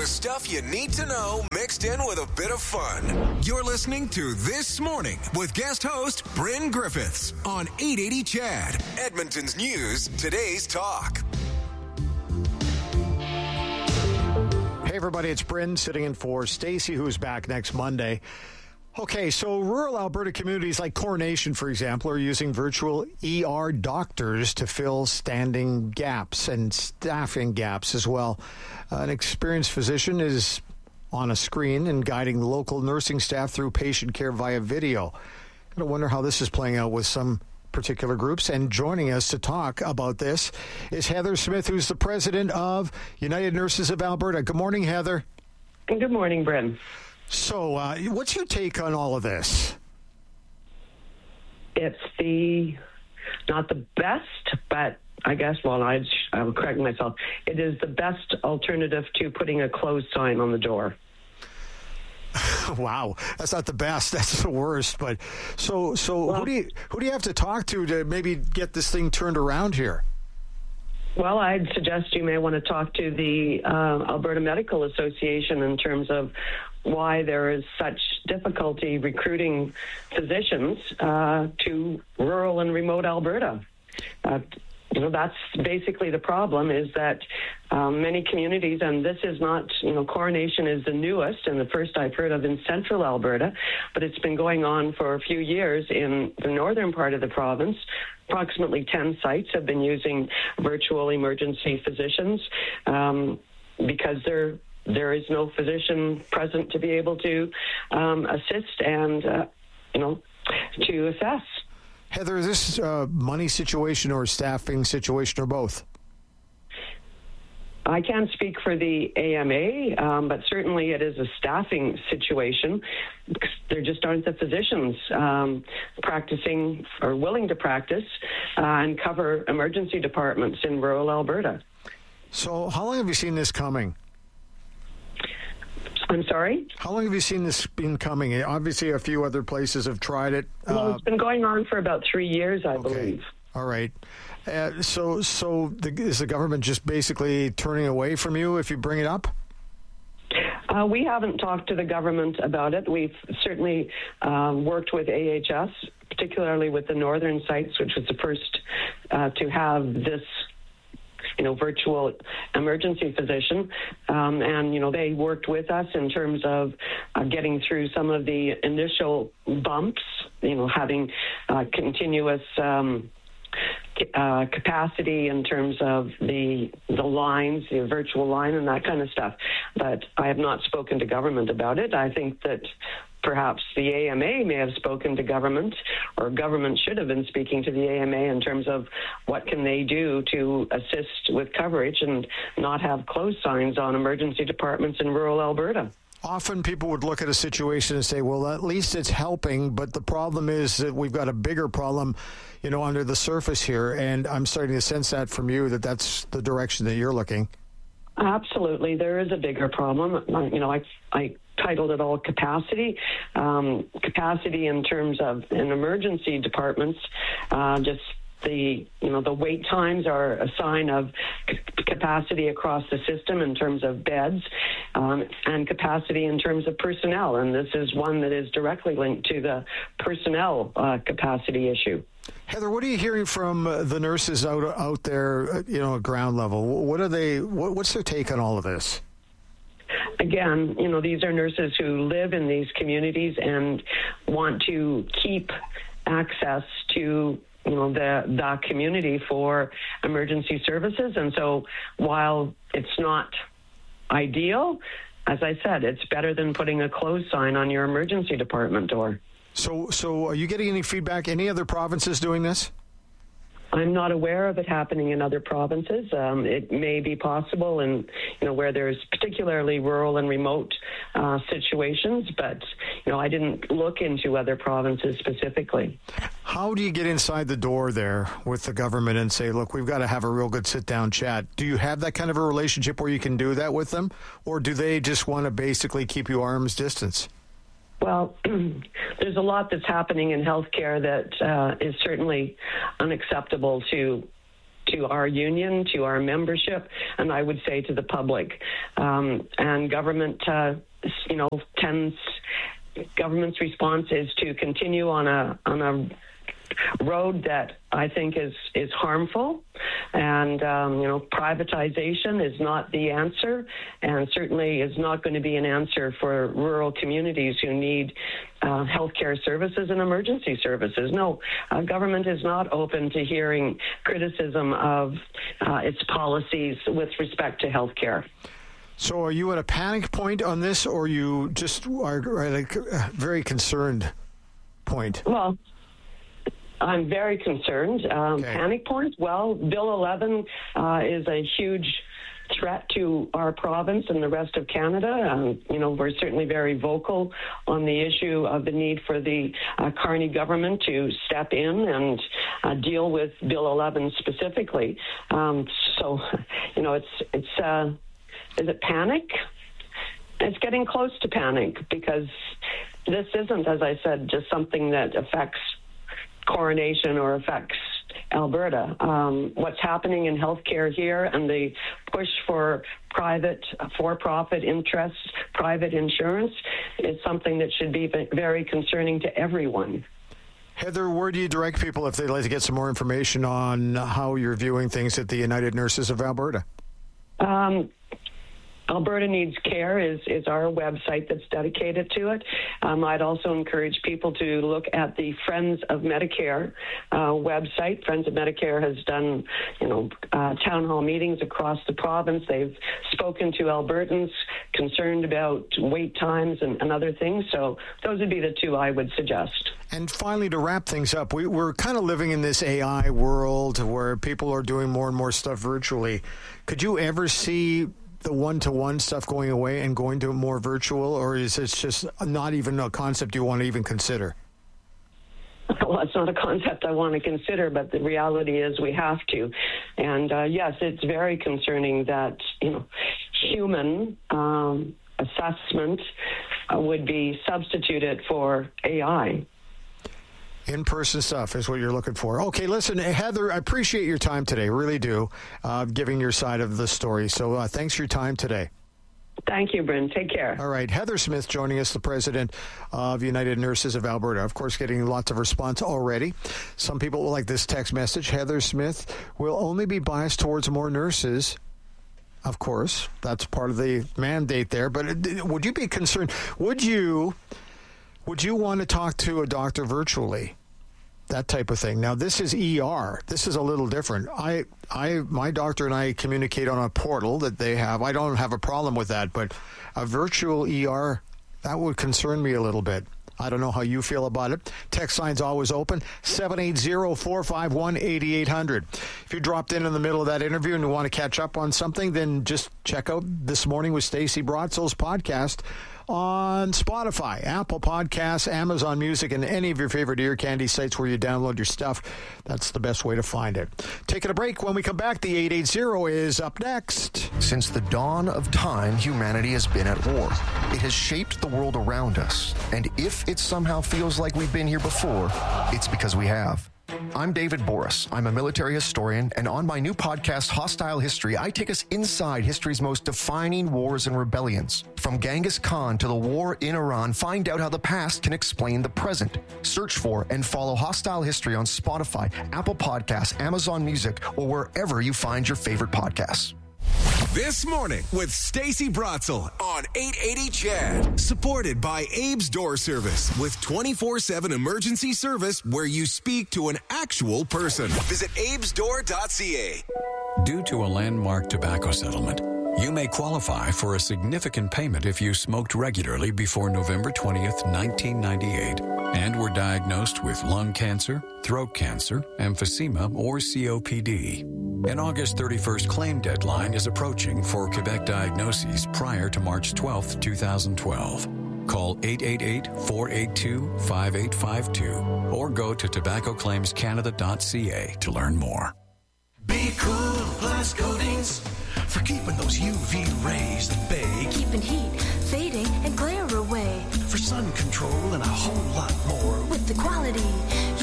The stuff you need to know mixed in with a bit of fun. You're listening to This Morning with guest host Bryn Griffiths on 880 CHAD, Edmonton's News, Today's Talk. Hey everybody, it's Bryn sitting in for Stacey, who's back next Monday. Okay, so rural Alberta communities like Coronation, for example, are using virtual ER doctors to fill standing gaps and staffing gaps as well. An experienced physician is on a screen and guiding local nursing staff through patient care via video. I wonder how this is playing out with some particular groups. And joining us to talk about this is Heather Smith, who's the president of United Nurses of Alberta. Good morning, Heather. Good morning, Bryn. So, what's your take on all of this? It's not the best, but I guess, I'll correct myself. It is the best alternative to putting a closed sign on the door. Wow, that's not the best. That's the worst. But so who do you have to talk to maybe get this thing turned around here? Well, I'd suggest you may want to talk to the Alberta Medical Association in terms of why there is such difficulty recruiting physicians to rural and remote Alberta. That's basically the problem, is that many communities, and this is not, Coronation is the newest and the first I've heard of in central Alberta, but it's been going on for a few years in the northern part of the province. Approximately 10 sites have been using virtual emergency physicians because there is no physician present to be able to assist and, to assess. Heather, is this a money situation or a staffing situation or both? I can't speak for the AMA, but certainly it is a staffing situation. There just aren't the physicians practicing or willing to practice and cover emergency departments in rural Alberta. So how long have you seen this coming? I'm sorry? How long have you seen this been coming? Obviously, a few other places have tried it. Well, it's been going on for about 3 years, I believe. All right. Is the government just basically turning away from you if you bring it up? We haven't talked to the government about it. We've certainly worked with AHS, particularly with the northern sites, which was the first to have this virtual emergency physician. And they worked with us in terms of getting through some of the initial bumps, having continuous capacity in terms of the lines, the virtual line and that kind of stuff. But I have not spoken to government about it. I think that perhaps the AMA may have spoken to government, or government should have been speaking to the AMA in terms of what can they do to assist with coverage and not have closed signs on emergency departments in rural Alberta. Often people would look at a situation and say, well, at least it's helping, but the problem is that we've got a bigger problem, under the surface here, and I'm starting to sense that from you, that's the direction that you're looking. Absolutely. There is a bigger problem. I titled it all capacity. Capacity in terms of in emergency departments, just the wait times are a sign of capacity across the system in terms of beds, and capacity in terms of personnel. And this is one that is directly linked to the personnel capacity issue. Heather, what are you hearing from the nurses out there, at ground level? What's their take on all of this? Again, these are nurses who live in these communities and want to keep access to the community for emergency services. And so while it's not ideal, as I said, it's better than putting a closed sign on your emergency department door. So are you getting any feedback? Any other provinces doing this? I'm not aware of it happening in other provinces. It may be possible in, where there's particularly rural and remote situations, but, I didn't look into other provinces specifically. How do you get inside the door there with the government and say, look, we've got to have a real good sit-down chat? Do you have that kind of a relationship where you can do that with them? Or do they just want to basically keep you arm's distance? Well, there's a lot that's happening in healthcare that is certainly unacceptable to to our union, to our membership, and I would say to the public. And government, government's response is to continue on a road that I think is harmful, and privatization is not the answer, and certainly is not going to be an answer for rural communities who need healthcare services and emergency services. No, government is not open to hearing criticism of its policies with respect to healthcare. So are you at a panic point on this, or you just are at a very concerned point? Well, I'm very concerned. Okay. Panic point? Well, Bill 11 is a huge threat to our province and the rest of Canada. We're certainly very vocal on the issue of the need for the Carney government to step in and deal with Bill 11 specifically. Is it panic? It's getting close to panic, because this isn't, as I said, just something that affects Coronation or affects Alberta. What's happening in healthcare here and the push for private, for-profit interests, private insurance, is something that should be very concerning to everyone. Heather, where do you direct people if they'd like to get some more information on how you're viewing things at the United Nurses of Alberta? Alberta Needs Care is our website that's dedicated to it. I'd also encourage people to look at the Friends of Medicare website. Friends of Medicare has done, town hall meetings across the province. They've spoken to Albertans concerned about wait times and other things. So those would be the two I would suggest. And finally, to wrap things up, we're kind of living in this AI world where people are doing more and more stuff virtually. Could you ever see the one-to-one stuff going away and going to more virtual, or is it just not even a concept you want to even consider? Well, it's not a concept I want to consider, but the reality is we have to. And yes, it's very concerning that human assessment would be substituted for AI. In-person stuff is what you're looking for. Okay, listen, Heather, I appreciate your time today, really do, giving your side of the story. So thanks for your time today. Thank you, Bryn. Take care. All right, Heather Smith joining us, the president of United Nurses of Alberta. Of course, getting lots of response already. Some people will like this text message. Heather Smith will only be biased towards more nurses. Of course, that's part of the mandate there. But would you be concerned? Would you want to talk to a doctor virtually? That type of thing. Now, this is ER. This is a little different. My doctor and I communicate on a portal that they have. I don't have a problem with that, but a virtual ER, that would concern me a little bit. I don't know how you feel about it. Text line's always open, 780-451-8800. If you dropped in the middle of that interview and you want to catch up on something, then just check out This Morning with Stacey Brotzel's podcast on Spotify, Apple Podcasts, Amazon Music, and any of your favorite ear candy sites where you download your stuff. That's the best way to find it. Taking a break. When we come back, the 880 is up next. Since the dawn of time, humanity has been at war. It has shaped the world around us. And if it somehow feels like we've been here before, it's because we have. I'm David Boris. I'm a military historian, and on my new podcast, Hostile History, I take us inside history's most defining wars and rebellions. From Genghis Khan to the war in Iran, find out how the past can explain the present. Search for and follow Hostile History on Spotify, Apple Podcasts, Amazon Music, or wherever you find your favorite podcasts. This Morning with Stacey Brotzel on 880 CHAD. Supported by Abe's Door Service with 24/7 emergency service where you speak to an actual person. Visit abesdoor.ca. Due to a landmark tobacco settlement, you may qualify for a significant payment if you smoked regularly before November 20th, 1998, and were diagnosed with lung cancer, throat cancer, emphysema, or COPD. An August 31st claim deadline is approaching for Quebec diagnoses prior to March 12th, 2012. Call 888-482-5852 or go to tobaccoclaimscanada.ca to learn more. Be Cool Plus Coatings for keeping those UV rays at bay. Keeping heat, fading, and glare away. For sun control and a whole lot more. With the quality